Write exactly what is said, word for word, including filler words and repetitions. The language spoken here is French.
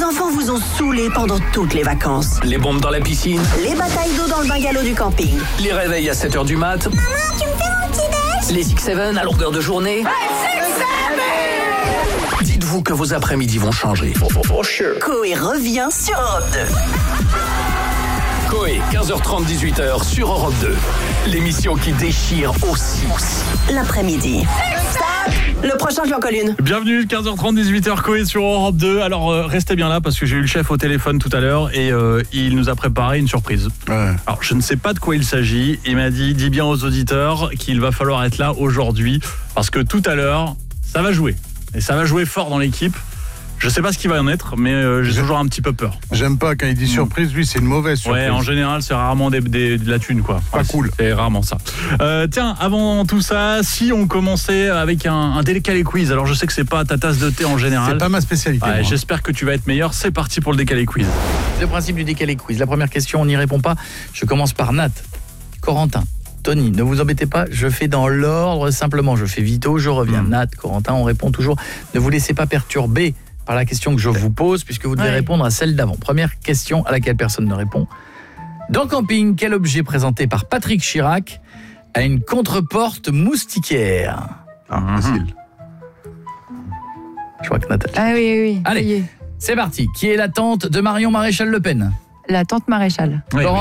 enfants vous ont saoulé pendant toutes les vacances. Les bombes dans la piscine. Les batailles d'eau dans le bungalow du camping. Les réveils à sept heures du mat. Maman, tu me fais mon petit déj? Les X sept à longueur de journée. Dites-vous que vos après-midi vont changer. For, for, for sure. Coé revient sur Europe deux. Coé, quinze heures trente, dix-huit heures sur Europe deux. L'émission qui déchire aussi. L'après-midi. Stop! Le prochain, je lui en colle une. Bienvenue, quinze heures trente, dix-huit heures, Coé sur Europe deux. Alors, euh, restez bien là parce que j'ai eu le chef au téléphone tout à l'heure et euh, il nous a préparé une surprise. Ouais. Alors, je ne sais pas de quoi il s'agit. Il m'a dit, dis bien aux auditeurs qu'il va falloir être là aujourd'hui parce que tout à l'heure, ça va jouer. Et ça va jouer fort dans l'équipe. Je sais pas ce qu'il va en être, mais euh, j'ai J'aime. toujours un petit peu peur. J'aime pas quand il dit surprise, lui c'est une mauvaise surprise. Ouais, en général, c'est rarement des, des, de la thune, quoi. Pas Ouais, cool. C'est rarement ça. Euh, tiens, avant tout ça, si on commençait avec un, un décalé quiz, alors je sais que c'est pas ta tasse de thé en général. C'est pas ma spécialité. Ouais, moi. j'espère que tu vas être meilleur. C'est parti pour le décalé quiz. Le principe du décalé quiz. La première question, on n'y répond pas. Je commence par Nat, Corentin, Tony. Ne vous embêtez pas, je fais dans l'ordre simplement. Je fais Vito, je reviens. Mmh. Nat, Corentin, on répond toujours. Ne vous laissez pas perturber par la question que je vous pose, puisque vous devez ouais. répondre à celle d'avant. Première question à laquelle personne ne répond. Dans Camping, quel objet présenté par Patrick Chirac a une contre-porte moustiquaire? Ah, facile. Je crois que Nathalie. Ah oui, oui, oui. Allez, c'est parti. Qui est la tante de Marion Maréchal Le Pen? La tante Maréchal. Oui, Corentin.